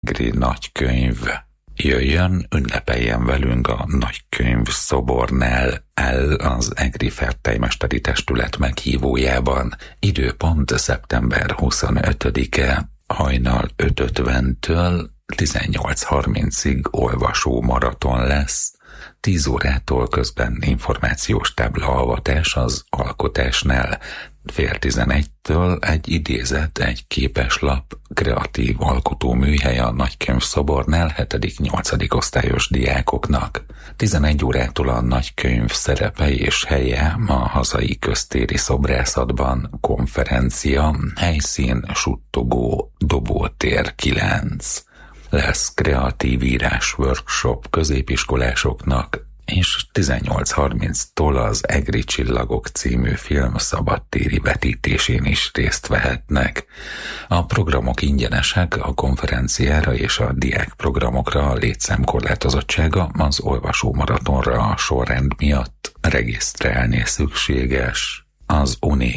Egri nagykönyv. Jöjjön, ünnepeljen velünk a Nagykönyv szobornál el az Egri Fertőmesteri Testület meghívójában. Időpont szeptember 25-e, hajnal 5:50-től 18:30-ig olvasó maraton lesz. 10 órától közben információs táblaavatás az alkotásnál, 10:30-től egy idézet, egy képeslap, kreatív alkotó műhely a Nagykönyv szobornál 7.-8. osztályos diákoknak. 11 órától a Nagykönyv szerepe és helye a hazai köztéri szobrászatban, konferencia, helyszín, suttogó, dobótér 9. Lesz kreatív írás workshop középiskolásoknak, és 18:30-tól az Egri Csillagok című film szabadtéri vetítésén is részt vehetnek. A programok ingyenesek, a konferenciára és a diákprogramokra a létszámkorlátozottsága az olvasó maratonra a sorrend miatt regisztrálni szükséges. Az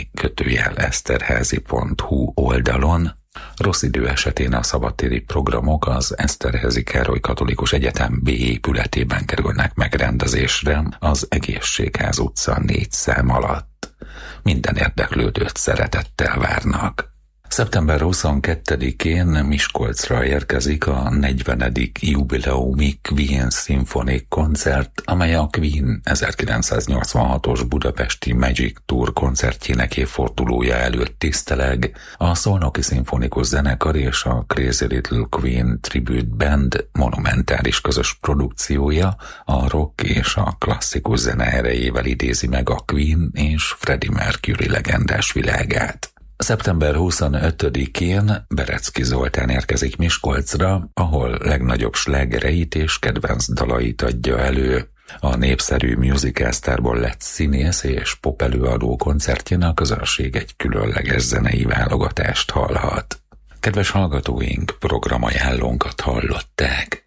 uni-eszterházy.hu oldalon. Rossz idő esetén a szabadtéri programok az Eszterházy Károly Katolikus Egyetem B épületében kerülnek megrendezésre az Egészségház utca 4 szám alatt. Minden érdeklődőt szeretettel várnak. Szeptember 22-én Miskolcra érkezik a 40. jubileumi Queen Symphonic koncert, amely a Queen 1986-os budapesti Magic Tour koncertjének évfordulója előtt tiszteleg. A Szolnoki Szimfonikus Zenekar és a Crazy Little Queen Tribute Band monumentális közös produkciója a rock és a klasszikus zene erejével idézi meg a Queen és Freddie Mercury legendás világát. Szeptember 25-én Berecki Zoltán érkezik Miskolcra, ahol legnagyobb slágereit és kedvenc dalait adja elő. A népszerű musicalsztárból lett színész és popelőadó koncertjén a közönség egy különleges zenei válogatást hallhat. Kedves hallgatóink, programajánlónkat hallották.